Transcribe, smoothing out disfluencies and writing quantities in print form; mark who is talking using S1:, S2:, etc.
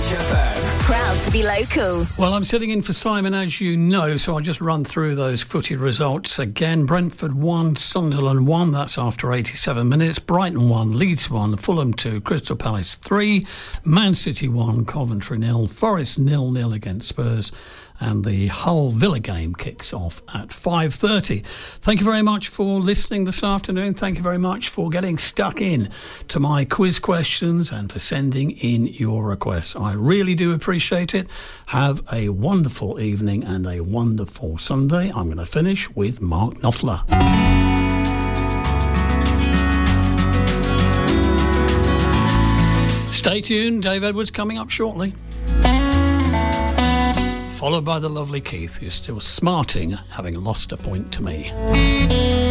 S1: FM.
S2: Proud to be local.
S3: Well, I'm sitting in for Simon, as you know, so I'll just run through those footy results again. Brentford 1, Sunderland 1, that's after 87 minutes. Brighton 1, Leeds 1, Fulham 2, Crystal Palace 3, Man City 1, Coventry 0, Forest 0-0 against Spurs. And the Hull Villa game kicks off at 5:30. Thank you very much for listening this afternoon. Thank you very much for getting stuck in to my quiz questions and for sending in your requests. I really do appreciate it. Have a wonderful evening and a wonderful Sunday. I'm going to finish with Mark Knopfler. Stay tuned. Dave Edwards coming up shortly. Followed by the lovely Keith, who's still smarting, having lost a point to me.